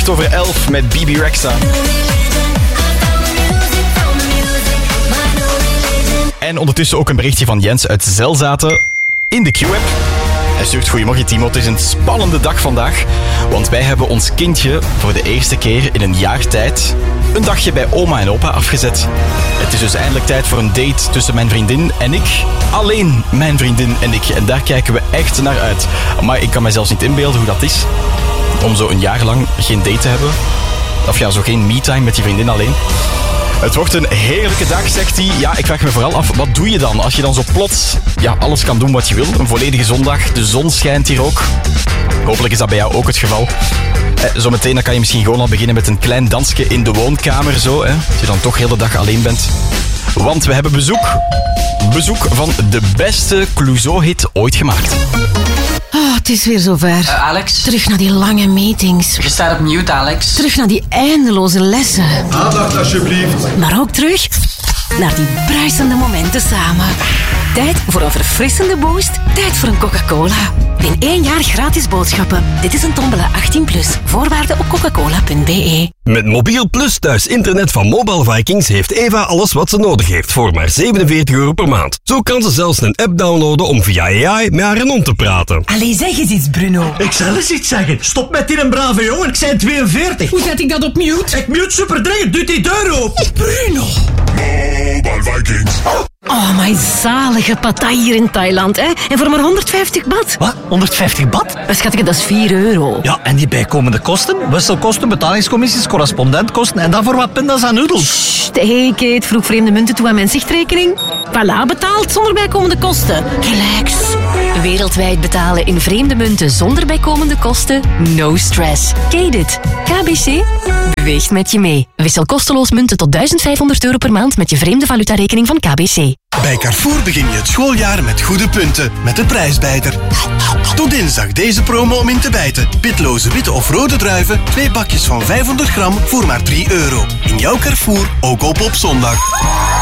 11:08 met Bibi Rexha. En ondertussen ook een berichtje van Jens uit Zelzaten in de Q-app. Hij stuurt: goedemorgen Timo, het is een spannende dag vandaag. Want wij hebben ons kindje voor de eerste keer in een jaar tijd een dagje bij oma en opa afgezet. Het is dus eindelijk tijd voor een date tussen mijn vriendin en ik. Alleen mijn vriendin en ik. En daar kijken we echt naar uit. Maar ik kan me zelfs niet inbeelden hoe dat is. Om zo een jaar lang geen date te hebben. Of ja, zo geen me-time met je vriendin alleen. Het wordt een heerlijke dag, zegt hij. Ja, ik vraag me vooral af, wat doe je dan als je dan zo plots alles kan doen wat je wil? Een volledige zondag, de zon schijnt hier ook. Hopelijk is dat bij jou ook het geval. Zometeen dan kan je misschien gewoon al beginnen met een klein dansje in de woonkamer. Zo, als je dan toch heel de dag alleen bent. Want we hebben bezoek. Bezoek van de beste Clouseau-hit ooit gemaakt. Oh, het is weer zover. Alex? Terug naar die lange meetings. Je staat op mute, Alex. Terug naar die eindeloze lessen. Aandacht alsjeblieft. Maar ook terug naar die bruisende momenten samen. Tijd voor een verfrissende boost. Tijd voor een Coca-Cola. In 1 jaar gratis boodschappen. Dit is een tombola 18+. Voorwaarden op coca-cola.be. Met Mobiel Plus thuis internet van Mobile Vikings heeft Eva alles wat ze nodig heeft voor maar €47 per maand. Zo kan ze zelfs een app downloaden om via AI met haar hond te praten. Allee, zeg eens iets, Bruno. Ik zal eens iets zeggen. Stop met die een brave jongen, ik zijn 42. Hoe zet ik dat op mute? Ik mute superdringend, doe die deur open. Bruno. Mobile Vikings. Oh, mijn zalige partij hier in Thailand, hè? En voor maar 150 baht. Wat? 150 baht? Schatje, dat is €4. Ja, en die bijkomende kosten? Wisselkosten, betalingscommissies, correspondentkosten en dan voor wat pindas en noedels. Sst, hey Kate, vroeg vreemde munten toe aan mijn zichtrekening. Voilà, betaald zonder bijkomende kosten. Relax. Wereldwijd betalen in vreemde munten zonder bijkomende kosten? No stress. Kate it. KBC beweegt met je mee. Wissel kosteloos munten tot €1500 per maand met je vreemde valutarekening van KBC. Bij Carrefour begin je het schooljaar met goede punten, met de prijsbijter. Tot dinsdag deze promo om in te bijten. Pitloze witte of rode druiven, 2 bakjes van 500 gram voor maar €3. In jouw Carrefour, ook op zondag.